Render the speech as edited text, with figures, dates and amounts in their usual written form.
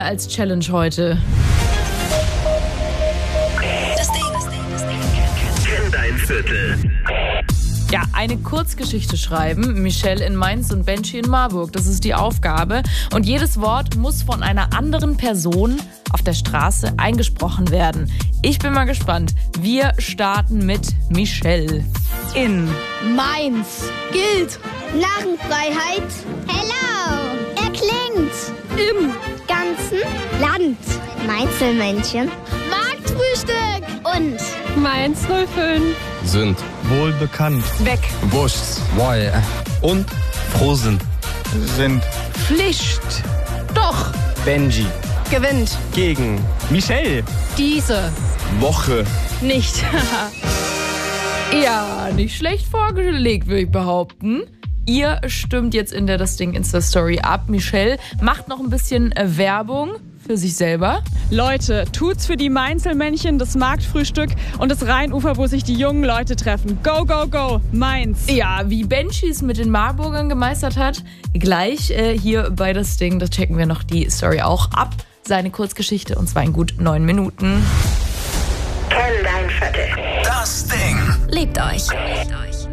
als Challenge heute. Das Ding. Kenn dein Viertel. Ja, eine Kurzgeschichte schreiben. Michelle in Mainz und Benji in Marburg. Das ist die Aufgabe. Und jedes Wort muss von einer anderen Person auf der Straße eingesprochen werden. Ich bin mal gespannt. Wir starten mit Michelle. In Mainz gilt Narrenfreiheit. Hello. Er klingt im ganzen Land. Mainzelmännchen. Marktfrühstück Und Mainz 05 Sind wohl bekannt, weg. Wurst, Why und Frozen, sind Pflicht. Doch. Benji gewinnt gegen Michelle. diese Woche. nicht. Ja, nicht schlecht vorgelegt, würde ich behaupten. Ihr stimmt jetzt in der Das Ding Insta-Story ab. Michelle macht noch ein bisschen Werbung für sich selber. Leute, tut's für die Mainzelmännchen, das Marktfrühstück und das Rheinufer, wo sich die jungen Leute treffen. Go, go, go, Mainz. Ja, wie Benji es mit den Marburgern gemeistert hat, gleich hier bei Das Ding, das checken wir noch die Story auch ab. Seine Kurzgeschichte, und zwar in gut 9 Minuten. Kenn dein Viertel. Das Ding. Liebt euch.